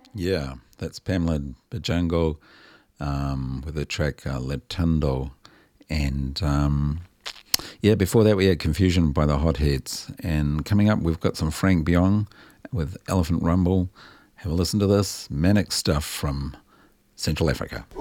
Yeah, that's Pamela Bajango with the track Latindo. And yeah, before that we had Confusion by the Hotheads. And coming up, we've got some Frank Byong with Elephant Rumble. Have a listen to this. Manic stuff from Central Africa.